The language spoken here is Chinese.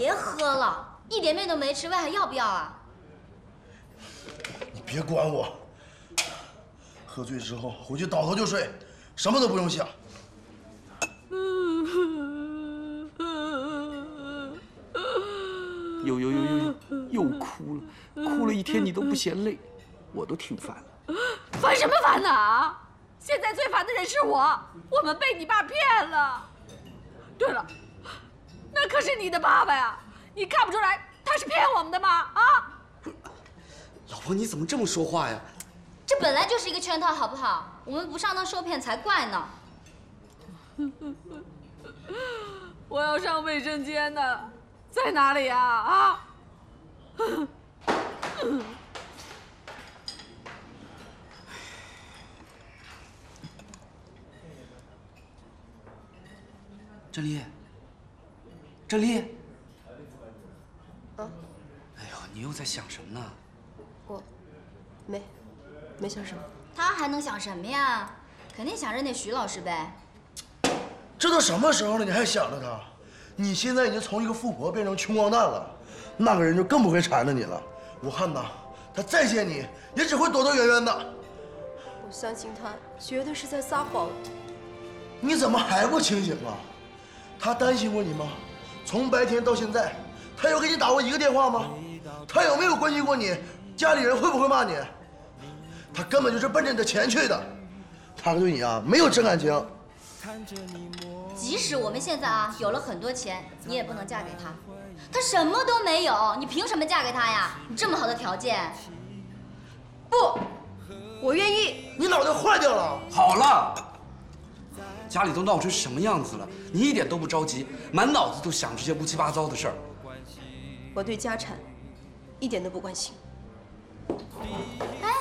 别喝了，一点面都没吃，胃还要不要啊？ 你别管我，喝醉之后回去倒头就睡，什么都不用想。 又哭了，哭了一天你都不嫌累，我都挺烦了。 烦什么烦呐？现在最烦的人是我，我们被你爸骗了。对了，那可是你的爸爸呀，你看不出来他是骗我们的吗？啊！ 老婆，你怎么这么说话呀？ 这本来就是一个圈套，好不好？我们不上当受骗才怪呢。 我要上卫生间呢，在哪里呀？啊！ 郑丽，郑丽， 啊， 哎呦，你又在想什么呢？ 我没想什么。 他还能想什么呀？肯定想着那徐老师呗。 这都什么时候了，你还想着他？你现在已经从一个富婆变成穷光蛋了，那个人就更不会缠着你了。我看呐，他再见你也只会躲躲远远的。 我相信他绝对是在撒谎。 你怎么还不清醒啊？他担心过你吗？从白天到现在，他有给你打过一个电话吗？他有没有关心过你家里人会不会骂你？他根本就是奔着你的钱去的，他对你啊没有真感情。 即使我们现在啊有了很多钱，你也不能嫁给他。他什么都没有，你凭什么嫁给他呀？你这么好的条件。 不，我愿意。 你脑袋坏掉了？ 好了，家里都闹成什么样子了，你一点都不着急，满脑子都想这些乌七八糟的事儿。 我对家产一点都不关心。 哎，